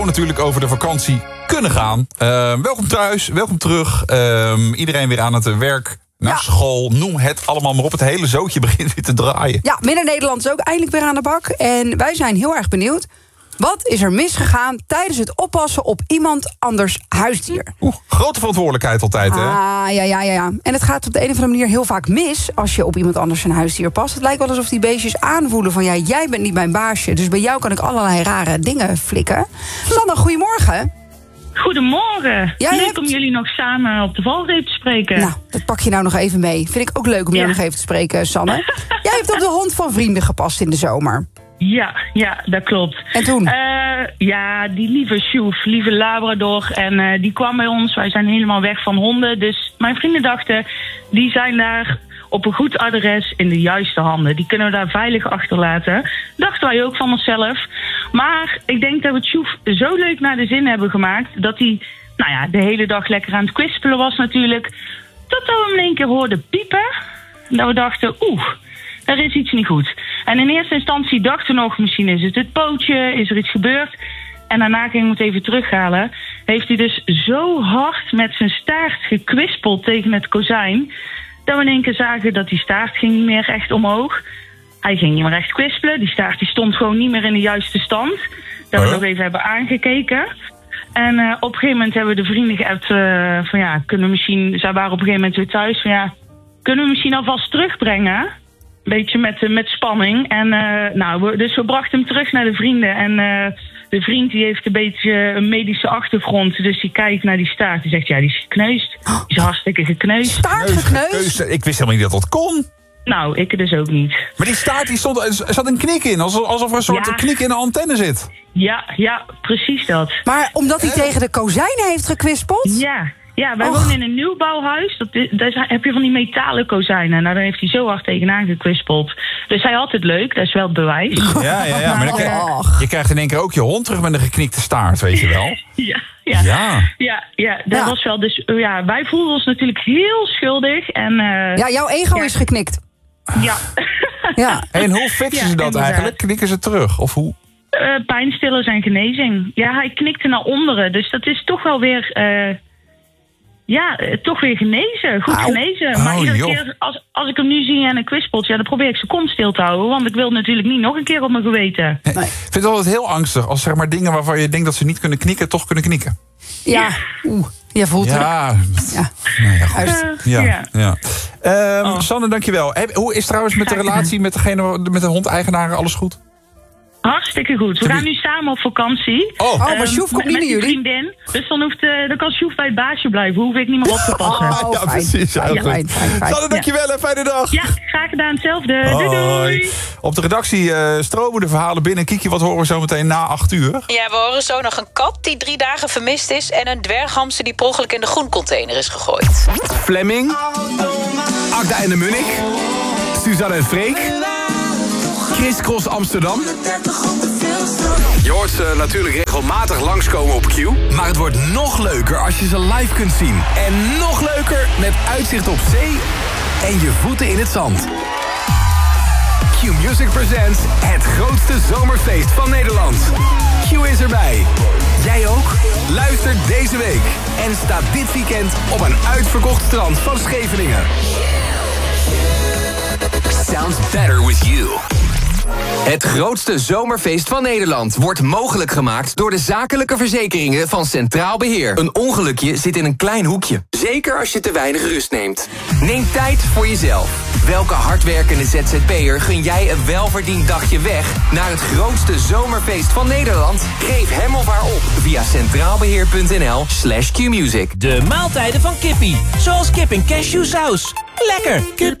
Natuurlijk over de vakantie kunnen gaan. Welkom thuis, welkom terug. Iedereen weer aan het werk, naar school, noem het allemaal maar op. Het hele zootje begint weer te draaien. Ja, Midden-Nederland is ook eindelijk weer aan de bak. En wij zijn heel erg benieuwd. Wat is er misgegaan tijdens het oppassen op iemand anders huisdier? Grote verantwoordelijkheid altijd, hè? Ja. En het gaat op de een of andere manier heel vaak mis als je op iemand anders zijn huisdier past. Het lijkt wel alsof die beestjes aanvoelen van jij bent niet mijn baasje. Dus bij jou kan ik allerlei rare dingen flikken. Sanne, goedemorgen. Goedemorgen. Leuk om jullie nog samen op de valreep te spreken. Nou, dat pak je nou nog even mee. Vind ik ook leuk om jou nog even te spreken, Sanne. Jij hebt op de hond van vrienden gepast in de zomer. Ja, dat klopt. En toen? Die lieve Sjoef, lieve Labrador. En die kwam bij ons. Wij zijn helemaal weg van honden. Dus mijn vrienden dachten, die zijn daar op een goed adres in de juiste handen. Die kunnen we daar veilig achterlaten. Dachten wij ook van onszelf. Maar ik denk dat we Sjoef zo leuk naar de zin hebben gemaakt dat hij de hele dag lekker aan het kwispelen was natuurlijk. Totdat we hem in één keer hoorden piepen. En dat we dachten, er is iets niet goed. En in eerste instantie dachten we nog, misschien is het pootje, is er iets gebeurd. En daarna ging we het even terughalen. Heeft hij dus zo hard met zijn staart gekwispeld tegen het kozijn, dat we in één keer zagen dat die staart ging niet meer echt omhoog. Hij ging niet meer echt kwispelen. Die staart die stond gewoon niet meer in de juiste stand. Dat we nog even hebben aangekeken. En op een gegeven moment hebben we de vrienden geappt kunnen we misschien, zij waren op een gegeven moment weer thuis, kunnen we misschien alvast terugbrengen? Een beetje met spanning. En dus we brachten hem terug naar de vrienden. En de vriend die heeft een beetje een medische achtergrond. Dus die kijkt naar die staart. Die zegt, die is gekneusd. Die is hartstikke gekneusd. Staart gekneusd? Ik wist helemaal niet dat kon. Nou, ik dus ook niet. Maar die staart, er zat een knik in. Alsof er een soort knik in de antenne zit. Ja, precies dat. Maar omdat hij tegen de kozijnen heeft gekwispeld? Ja, wij wonen in een nieuwbouwhuis. Daar heb je van die metalen kozijnen. Nou, daar heeft hij zo hard tegenaan gekwispeld. Dus hij had het leuk, dat is wel het bewijs. Ja, maar je krijgt in één keer ook je hond terug met een geknikte staart, weet je wel. Ja, dat was wel. Dus wij voelden ons natuurlijk heel schuldig. En, jouw ego is geknikt. Ja. En hoe fixen ze dat eigenlijk? Knikken ze terug? Of hoe? Pijnstillers en genezing. Ja, hij knikte naar onderen. Dus dat is toch wel weer toch weer genezen. Goed genezen. Maar iedere keer als ik hem nu zie en een kwispelt, dan probeer ik zijn kont stil te houden. Want ik wil natuurlijk niet nog een keer op mijn geweten. Nee. Ik vind het altijd heel angstig als zeg maar dingen waarvan je denkt dat ze niet kunnen knikken, toch kunnen knikken. Ja. Je voelt het. Sanne, dankjewel. Hoe is trouwens met de relatie met de hondeigenaren? Alles goed? Hartstikke goed. We gaan nu samen op vakantie. Maar Sjoef komt niet naar jullie? Vriendin. Dus dan kan Sjoef bij het baasje blijven. Hoef ik niet meer op te passen. Precies. Fijn. Sanne, dankjewel en fijne dag. Ja, graag gedaan. Hetzelfde. Doei. Op de redactie stromen de verhalen binnen. Kiekje, wat horen we zo meteen na 8 uur? Ja, we horen zo nog een kat die 3 dagen vermist is en een dwerghamster die per ongeluk in de groencontainer is gegooid. Fleming, Agda en de Munnik, Suzanne en Freek, Chris Cross Amsterdam. Je hoort ze natuurlijk regelmatig langskomen op Q. Maar het wordt nog leuker als je ze live kunt zien. En nog leuker met uitzicht op zee en je voeten in het zand. Q Music presents het grootste zomerfeest van Nederland. Q is erbij. Jij ook? Luister deze week. En sta dit weekend op een uitverkocht strand van Scheveningen. Sounds better with you. Het grootste zomerfeest van Nederland wordt mogelijk gemaakt door de zakelijke verzekeringen van Centraal Beheer. Een ongelukje zit in een klein hoekje. Zeker als je te weinig rust neemt. Neem tijd voor jezelf. Welke hardwerkende ZZP'er gun jij een welverdiend dagje weg naar het grootste zomerfeest van Nederland? Geef hem of haar op via centraalbeheer.nl/Qmusic. De maaltijden van Kippie. Zoals kip en cashewsaus. Lekker! Kip